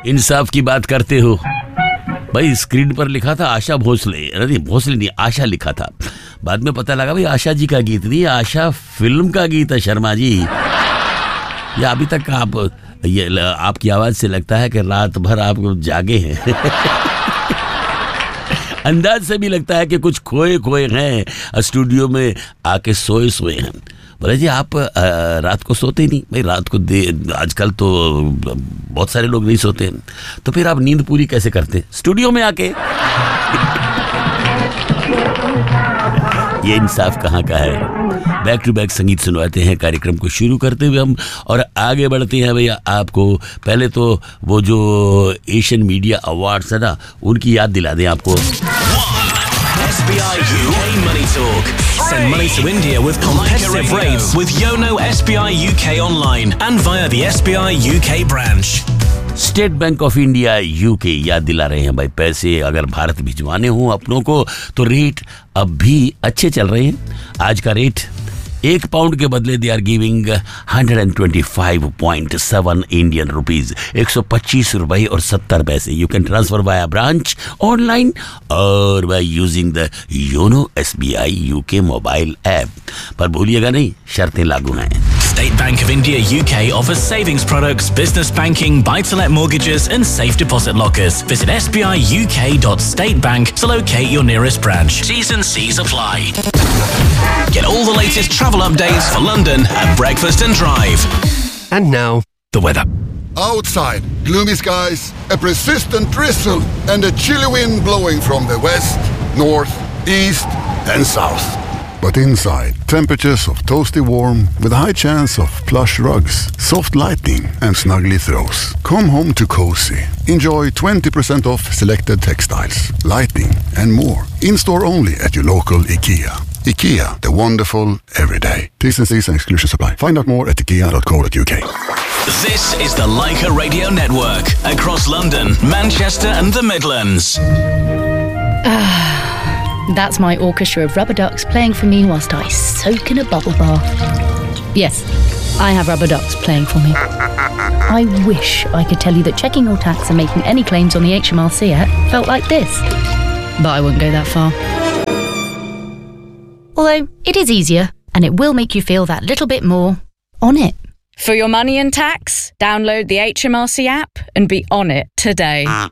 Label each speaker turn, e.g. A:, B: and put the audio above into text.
A: इंसाफ की बात करते हो भाई। स्क्रीन पर लिखा था आशा भोसले, अरे भोसले नहीं, आशा लिखा था। बाद में पता लगा भाई आशा जी का गीत नहीं, आशा फिल्म का गीत है शर्मा जी। या अभी तक आप ये आपकी आवाज से लगता है कि रात भर आप जागे हैं। अंदाज से भी लगता है कि कुछ खोए खोए हैं, स्टूडियो में आके सोए सोए हैं। बोले जी आप रात को सोते ही नहीं भाई? रात को आजकल तो बहुत सारे लोग नहीं सोते हैं, तो फिर आप नींद पूरी कैसे करते? स्टूडियो में आके। ये इंसाफ कहाँ का है? बैक टू बैक संगीत सुनवाते हैं कार्यक्रम को शुरू करते हुए हम, और आगे बढ़ते हैं भैया। आपको पहले तो वो जो एशियन मीडिया अवार्ड्स है ना, उनकी याद दिला दें आपको।
B: SBI UK Money Talk. Send money to India with competitive rates with Yono SBI UK online and via the SBI UK branch.
A: State bank of India UK याद दिला रहे हैं भाई, पैसे अगर भारत भिजवाने हो अपनों को तो रेट अब भी अच्छे चल रहे हैं। आज का रेट 1 पाउंड के बदले they are giving 125.7 Indian rupees, 125 रुपए और 70 पैसे। You can transfer via branch, online और by using the YONO SBI UK mobile app. पर भूलिएगा नहीं, शर्तें लागू हैं।
B: State Bank of India UK offers savings products, business banking, buy-to-let mortgages and safe deposit lockers. Visit sbiuk.statebank to locate your nearest branch. T's and C's apply. Get all the latest travel updates for London at Breakfast and Drive.
C: And now, the weather.
D: Outside, gloomy skies, a persistent drizzle, and a chilly wind blowing from the west, north, east, and south. But inside, temperatures of toasty warm with a high chance of plush rugs, soft lighting, and snuggly throws. Come home to cozy. Enjoy 20% off selected textiles, lighting, and more. In-store only at your local IKEA. IKEA, the wonderful everyday. T's and C's and exclusions apply. Find out more at ikea.co.uk.
B: This is the Leica Radio Network across London, Manchester, and the Midlands.
E: That's my orchestra of rubber ducks playing for me whilst I soak in a bubble bath. Yes, I have rubber ducks playing for me. I wish I could tell you that checking your tax and making any claims on the HMRC app felt like this, but I wouldn't go that far. Although, it is easier, and it will make you feel that little bit more on it.
F: For your money and tax, download the HMRC app and be on it today.